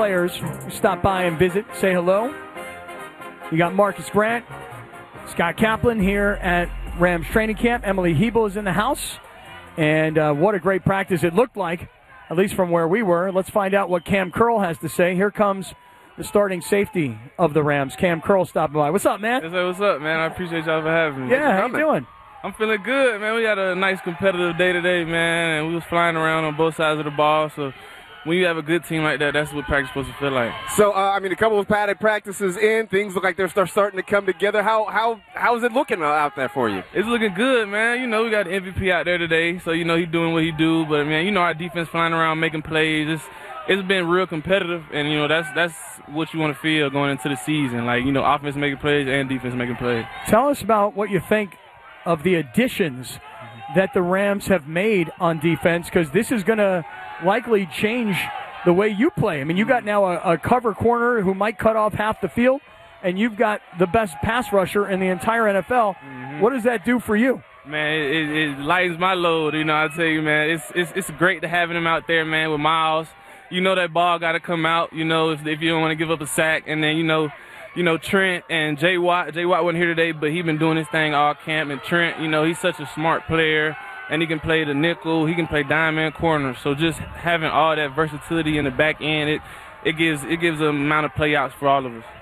Players stop by and visit, say hello. You got Marcus Grant, Scott Kaplan here at Rams training camp. Emily Hebel is in the house. And what a great practice it looked like, at least from where we were. Let's find out what Cam Curl has to say. Here comes the starting safety of the Rams, Cam Curl, stopping by. What's up, man? What's up, man? I appreciate y'all for having me. Yeah, how you doing? I'm feeling good, man. We had a nice competitive day today, man, and we was flying around on both sides of the ball. So when you have a good team like that, that's what practice is supposed to feel like. So, a couple of padded practices in, things look like they're starting to come together. How's it looking out there for you? It's looking good, man. You know, we got the MVP out there today, so, you know, he's doing what he do. But, man, you know, our defense flying around making plays. It's been real competitive, and, you know, that's what you want to feel going into the season. Like, you know, offense making plays and defense making plays. Tell us about what you think of the additions that the Rams have made on defense, because this is going to likely change the way you play. I mean, you got now a cover corner who might cut off half the field, and you've got the best pass rusher in the entire NFL. What does that do for you? Man, it lightens my load. You know, I tell you, man, it's great to having him out there, man, with Miles. You know that ball got to come out, you know, if you don't want to give up a sack. And then, you know, Trent and Jay Watt. Jay Watt wasn't here today, but he's been doing his thing all camp. And Trent, you know, he's such a smart player. And he can play the nickel, he can play diamond corner. So just having all that versatility in the back end, it gives an amount of play outs for all of us.